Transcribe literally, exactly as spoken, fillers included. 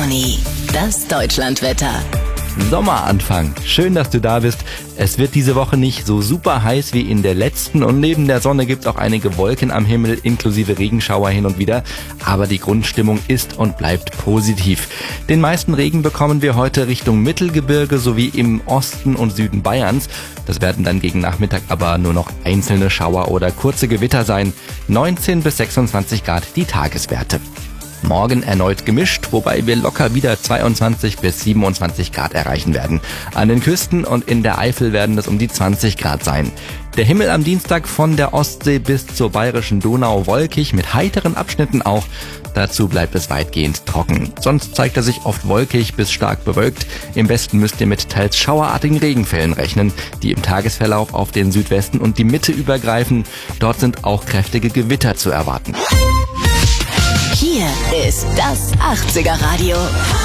Money. Das Deutschlandwetter. Sommeranfang. Schön, dass du da bist. Es wird diese Woche nicht so super heiß wie in der letzten und neben der Sonne gibt es auch einige Wolken am Himmel inklusive Regenschauer hin und wieder. Aber die Grundstimmung ist und bleibt positiv. Den meisten Regen bekommen wir heute Richtung Mittelgebirge sowie im Osten und Süden Bayerns. Das werden dann gegen Nachmittag aber nur noch einzelne Schauer oder kurze Gewitter sein. neunzehn bis sechsundzwanzig Grad die Tageswerte. Morgen erneut gemischt, wobei wir locker wieder zweiundzwanzig bis siebenundzwanzig Grad erreichen werden. An den Küsten und in der Eifel werden es um die zwanzig Grad sein. Der Himmel am Dienstag von der Ostsee bis zur bayerischen Donau wolkig, mit heiteren Abschnitten auch. Dazu bleibt es weitgehend trocken. Sonst zeigt er sich oft wolkig bis stark bewölkt. Im Westen müsst ihr mit teils schauerartigen Regenfällen rechnen, die im Tagesverlauf auf den Südwesten und die Mitte übergreifen. Dort sind auch kräftige Gewitter zu erwarten. Hier ist das achtziger Radio.